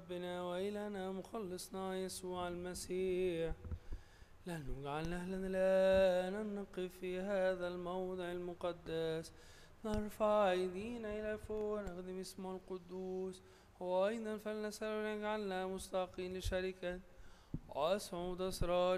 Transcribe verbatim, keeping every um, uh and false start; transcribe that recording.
ربنا وإلهنا مخلصنا يسوع المسيح، لأنه جعلنا أهلا الآن أن نقف في هذا الموضع المقدس، نرفع أيدينا إلى فوق ونخدم اسمه القدوس. وأيضا فلنسأل أن يجعلنا مستحقين لشركة وصعود أسرار